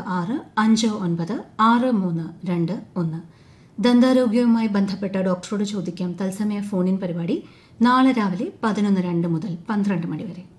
956596321. ദന്താരോഗ്യവുമായി ബന്ധപ്പെട്ട ഡോക്ടറോട് ചോദിക്കാം തത്സമയ ഫോണിൻ പരിപാടി നാളെ രാവിലെ 11:02 മുതൽ 12 മണി വരെ.